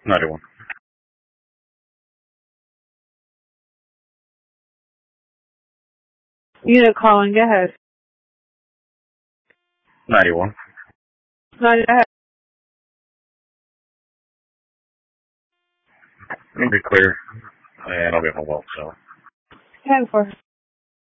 91. Unit calling, go ahead. 91. No, go ahead. It'll be clear, and I'll be on the well, so. 10-4.